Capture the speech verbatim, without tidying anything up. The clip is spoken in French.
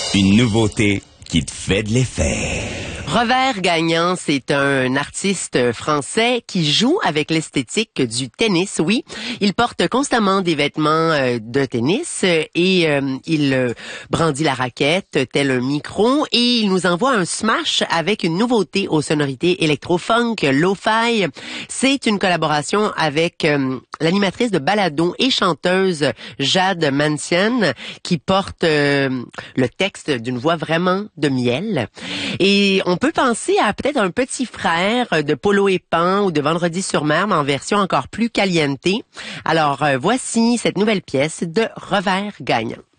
Une nouveauté qui te fait de l'effet. Revers Gagnant, c'est un artiste français qui joue avec l'esthétique du tennis, oui. Il porte constamment des vêtements de tennis et euh, il brandit la raquette tel un micro et il nous envoie un smash avec une nouveauté aux sonorités électro-funk, lo-fi. C'est une collaboration avec euh, l'animatrice de balado et chanteuse Jade Mansian qui porte euh, le texte d'une voix vraiment de miel. Et on peut penser à peut-être un petit frère de Polo et Pan ou de Vendredi sur mer, mais en version encore plus caliente. Alors, euh, voici cette nouvelle pièce de Revers Gagnant.